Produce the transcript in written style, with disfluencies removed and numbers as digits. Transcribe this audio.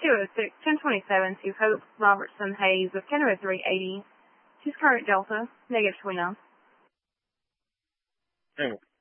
206-1027 to Hope Robertson Hayes with Kenro 380. She's current Delta, -29. Oh.